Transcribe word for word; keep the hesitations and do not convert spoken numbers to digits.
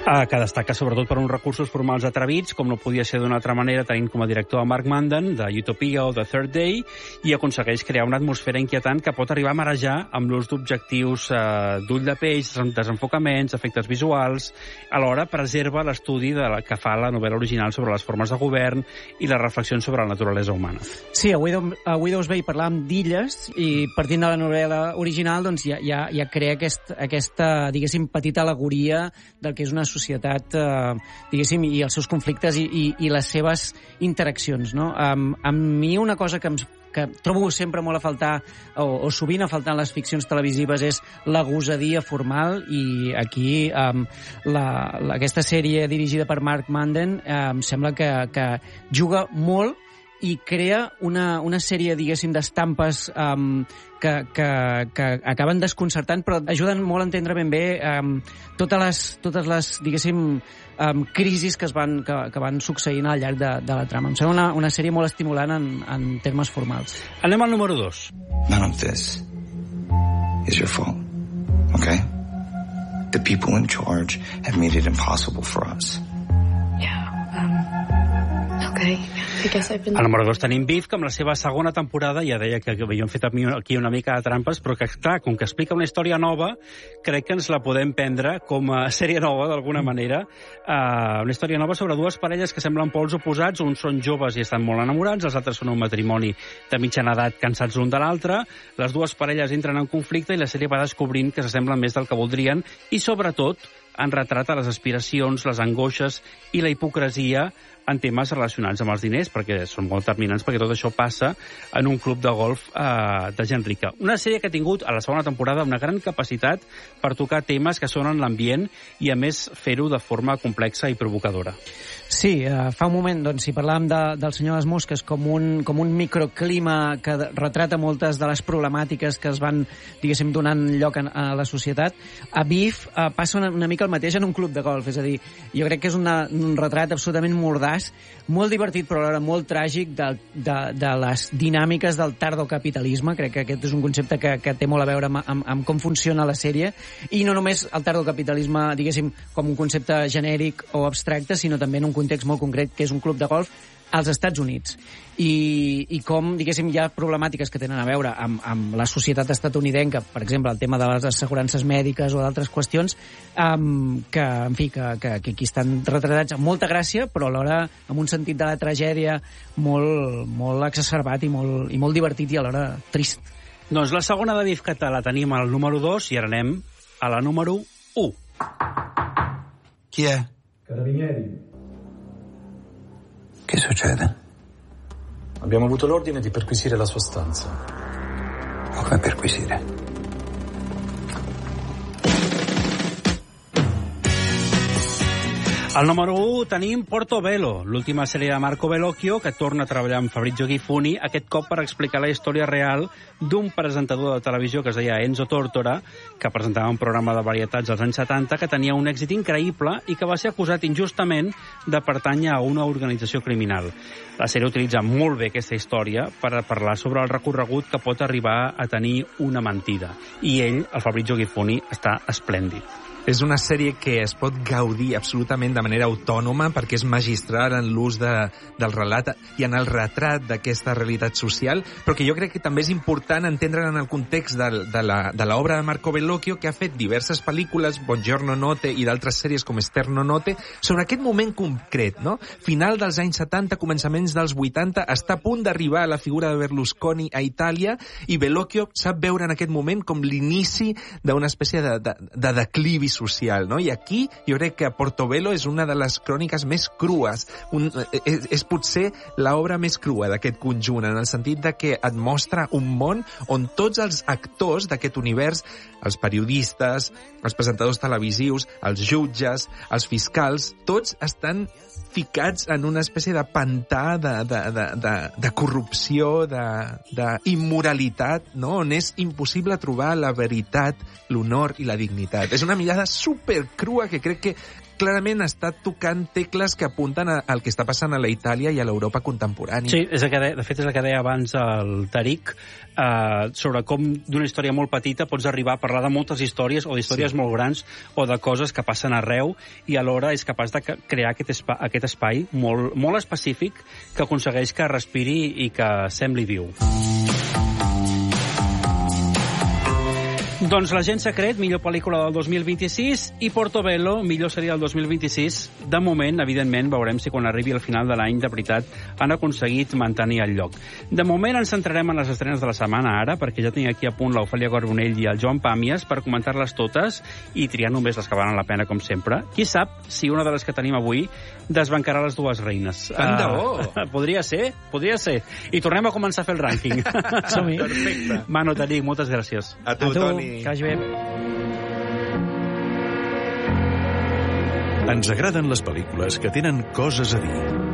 Uh, que destaca sobretot per uns recursos formals atrevits, com no podia ser d'una altra manera, tenint com a director a Mark Mandan, de Utopia o The Third Day, i aconsegueix crear una atmosfera inquietant que pot arribar a marejar amb l'ús d'objectius uh, d'ull de peix, desenfocaments, efectes visuals. Alhora preserva l'estudi de la que fa la novel·la original sobre les formes de govern i les reflexions sobre la naturalesa humana. Sí, a Widow, a Widow's Bay parlàvem d'illes i partint de la novel·la original doncs ja, ja, ja crea aquest, aquesta, diguéssim, petita alegoria del que és una societat, eh, diguéssim, i els seus conflictes i, i, i les seves interaccions, no? Um, a mi una cosa que, em, que trobo sempre molt a faltar, o, o sovint a faltar en les ficcions televisives, és la gosadia formal, i aquí um, la, la, aquesta sèrie dirigida per Mark Mandan eh, em sembla que, que juga molt i crea una, una sèrie, diguéssim, d'estampes um, que, que, que acaben desconcertant, però ajuden molt a entendre ben bé um, totes les, totes les diguéssim, um, crisis que, es van, que, que van succeint al llarg de, de la trama. Em sembla una, una sèrie molt estimulant en, en termes formals. Anem al número dos. None of this is your fault, okay? The people in charge have made it impossible for us. Yeah, um... Okay. Al número dos tenim Beef, que amb la seva segona temporada, ja deia que havíem fet aquí una mica de trampes, però que, clar, com que explica una història nova, crec que ens la podem prendre com a sèrie nova, d'alguna manera. Uh, una història nova sobre dues parelles que semblen pols oposats, uns són joves i estan molt enamorats, els altres són un matrimoni de mitjana edat cansats l'un de l'altre, les dues parelles entren en conflicte i la sèrie va descobrint que s'assemblen més del que voldrien i, sobretot, en retrata les aspiracions, les angoixes i la hipocresia en temes relacionats amb els diners, perquè són molt determinants, perquè tot això passa en un club de golf eh, de gent rica. Una sèrie que ha tingut a la segona temporada una gran capacitat per tocar temes que són en l'ambient i, a més, fer-ho de forma complexa i provocadora. Sí, eh, fa un moment, doncs, si parlàvem de, del Senyor de les Mosques com un, com un microclima que retrata moltes de les problemàtiques que es van, diguéssim, donant lloc a, a la societat, a Beef eh, passa una, una mica el mateix en un club de golf. És a dir, jo crec que és una, un retrat absolutament mordàs, molt divertit però alhora molt tràgic de, de, de les dinàmiques del tardocapitalisme. Crec que aquest és un concepte que, que té molt a veure amb, amb, amb com funciona la sèrie, i no només el tardocapitalisme, diguéssim, com un concepte genèric o abstracte, sinó també en un context molt concret, que és un club de golf als Estats Units. I, i com, diguéssim, hi ha problemàtiques que tenen a veure amb, amb la societat estatunidenca, per exemple, el tema de les assegurances mèdiques o d'altres qüestions, um, que, en fi, que, que, que aquí estan retratats amb molta gràcia, però alhora amb un sentit de la tragèdia molt, molt exacerbat i molt, i molt divertit i alhora trist. Doncs la segona de Beef que la tenim al número dos i ara anem a la número u. Chi è? Carabinieri. Che succede? Abbiamo avuto l'ordine di perquisire la sua stanza. Come perquisire? Al número u tenim Portobello, l'última sèrie de Marco Bellocchio, que torna a treballar amb Fabrizio Gifuni, aquest cop per explicar la història real d'un presentador de televisió que es deia Enzo Tortora, que presentava un programa de varietats als anys setanta, que tenia un èxit increïble i que va ser acusat injustament de pertànyer a una organització criminal. La sèrie utilitza molt bé aquesta història per parlar sobre el recorregut que pot arribar a tenir una mentida. I ell, el Fabrizio Gifuni, està esplèndid. És una sèrie que es pot gaudir absolutament de manera autònoma perquè és magistral en l'ús de, del relat i en el retrat d'aquesta realitat social, però que jo crec que també és important entendre en el context de, de, la, de l'obra de Marco Bellocchio, que ha fet diverses pel·lícules, Buongiorno Notte i d'altres sèries com Esterno Notte, sobre aquest moment concret, no? Final dels anys setanta, començaments dels vuitanta, està a punt d'arribar a la figura de Berlusconi a Itàlia, i Bellocchio sap veure en aquest moment com l'inici d'una espècie de, de, de declivi social, no? I aquí jo crec que Portobello és una de les cròniques més crues, un, és, és potser l'obra més crua d'aquest conjunt, en el sentit de que et mostra un món on tots els actors d'aquest univers, els periodistes, els presentadors televisius, els jutges, els fiscals, tots estan ficats en una espècie de pantà de, de, de, de, de corrupció, d'immoralitat, no? On és impossible trobar la veritat, l'honor i la dignitat. És una mirada filmada supercrua que crec que clarament està tocant tecles que apunten al que està passant a la Itàlia i a l'Europa contemporània. Sí, és el que de, de fet és el que deia abans el Tariq, eh, sobre com d'una història molt petita pots arribar a parlar de moltes històries o d'històries sí. molt grans o de coses que passen arreu i alhora és capaç de crear aquest espai, aquest espai molt, molt específic que aconsegueix que respiri i que sembli viu. Doncs L'agent secret, millor pel·lícula del dos mil vint-i-sis, i Portobello, millor sèrie del dos mil vint-i-sis. De moment, evidentment, veurem si quan arribi al final de l'any, de veritat, han aconseguit mantenir el lloc. De moment ens centrarem en les estrenes de la setmana ara, perquè ja tinc aquí a punt l'Ofèlia Carbonell i el Joan Pàmies per comentar-les totes i triar només les que valen la pena, com sempre. Qui sap si una de les que tenim avui desbancarà les dues reines. Tant de bo! Uh, podria ser, podria ser. I tornem a començar a fer el rànquing. Som-hi. Perfecte. Mano, Tariq, moltes gràcies. A tu, a tu. Toni. Que vagi bé. Ens agraden les pel·lícules que tenen coses a dir.